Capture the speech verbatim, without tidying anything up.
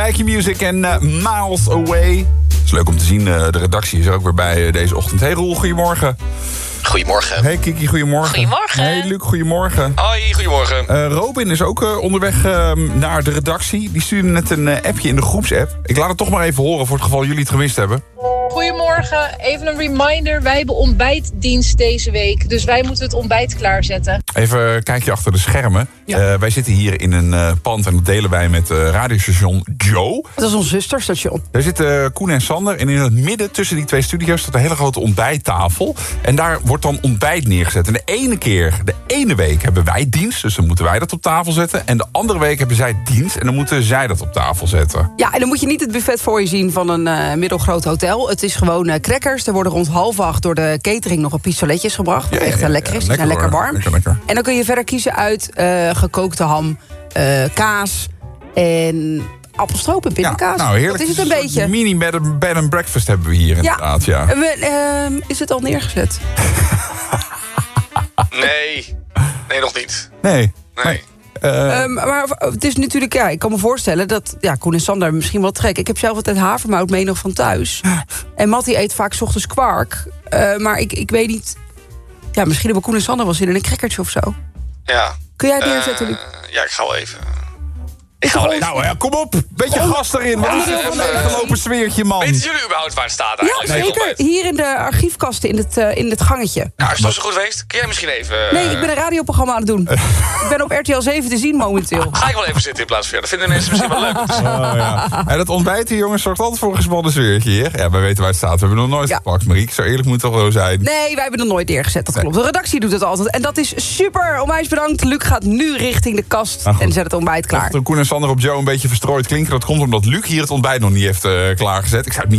Like Your Music en uh, Miles Away. Het is leuk om te zien, uh, de redactie is er ook weer bij uh, deze ochtend. Hey Roel, goedemorgen. Goedemorgen. Hey Kiki, goedemorgen. Goedemorgen. Hey Luc, goedemorgen. Hoi, goedemorgen. Uh, Robin is ook uh, onderweg uh, naar de redactie. Die stuurde net een uh, appje in de groepsapp. Ik laat het toch maar even horen voor het geval jullie het gemist hebben. Goedemorgen, even een reminder. Wij hebben ontbijtdienst deze week. Dus wij moeten het ontbijt klaarzetten. Even een kijkje achter de schermen. Ja. Uh, wij zitten hier in een uh, pand en dat delen wij met uh, radiostation Joe. Dat is ons zusterstation. Daar zitten uh, Koen en Sander. En in het midden tussen die twee studio's staat een hele grote ontbijttafel. En daar wordt dan ontbijt neergezet. En de ene keer, de ene week hebben wij dienst. Dus dan moeten wij dat op tafel zetten. En de andere week hebben zij dienst. En dan moeten zij dat op tafel zetten. Ja, en dan moet je niet het buffet voor je zien van een uh, middelgroot hotel. Het is gewoon uh, crackers. Er worden rond half acht door de catering nog een pistoletjes gebracht. Wat Ja, echt ja, uh, ja, lekker is. ja, Die zijn lekker lekker hoor. warm. Lekker, lekker. En dan kun je verder kiezen uit uh, gekookte ham, uh, kaas en appelstroop en pindakaas. Ja, nou, heerlijk. Dat is het een beetje. Een mini bed and, bed and breakfast hebben we hier inderdaad. Ja. En we, uh, is het al neergezet? Nee. Nee, nog niet. Nee. Nee. Uh, Um, maar het is natuurlijk, ja, ik kan me voorstellen dat ja, Koen en Sander misschien wel trek. Ik heb zelf altijd havermout mee nog van thuis. En Mattie eet vaak 's ochtends kwark. Uh, maar ik, ik weet niet. Ja, misschien hebben Koen en Sander wel zin in een crackertje of zo. Ja. Kun jij het neerzetten, Luc? Uh, ja, ik ga wel even. Ik ga wel even. nou ja, kom op. Beetje Oh. gas erin. Wat Ja, is dit voor even, een gelopen sfeertje, man? Weten jullie überhaupt waar het staat Ja, eigenlijk? zeker. Ontbijt? Hier in de archiefkasten in het, uh, in het gangetje. Nou, is het zo goed geweest? Kun jij misschien even... uh, Nee, ik ben een radioprogramma aan het doen. Ik ben op R T L zeven te zien momenteel. Ga ik wel even zitten in plaats van... Ja, dat vinden mensen misschien wel leuk om te zien. Oh, ja. En dat ontbijt hier, jongens, zorgt altijd voor een gespannen sfeertje hier. Ja, wij weten waar het staat. We hebben nog nooit Ja. gepakt, Mariek. Zo eerlijk moet het toch wel zijn. Nee, wij hebben het nooit neergezet, dat klopt. De redactie doet het altijd. En dat is super. Onwijs bedankt. Luc gaat nu richting de kast Nou, goed. en zet het ontbijt klaar. Toen Koen en Sander op Joe een beetje verstrooid klinken. Dat komt omdat Luc hier het ontbijt nog niet heeft uh, klaargezet. Ik zou het niet